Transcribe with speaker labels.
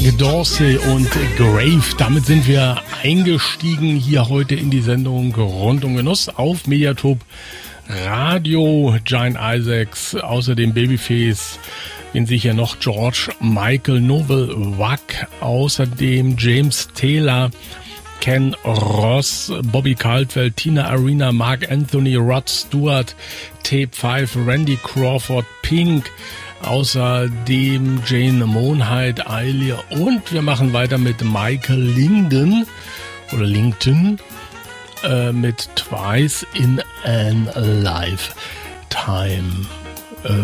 Speaker 1: Dorsey und Grave. Damit sind wir eingestiegen hier heute in die Sendung Rund um Genuss auf Mediatop Radio. Giant Isaacs, außerdem Babyface, den sicher noch George Michael, Novel Wack, außerdem James Taylor, Ken Ross, Bobby Caldwell, Tina Arena, Mark Anthony, Rod Stewart, Tape 5, Randy Crawford, Pink, außerdem Jane Monheit, Eilia und wir machen weiter mit Michael Lington mit Twice in a Lifetime.